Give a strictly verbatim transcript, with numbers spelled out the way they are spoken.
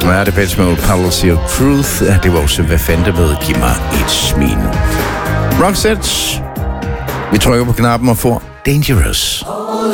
Ja, det bedste med Policy of Truth. Det var også, hvad fanden det ved, giv mig et smil. Roxette. Vi trykker på knappen og får Dangerous.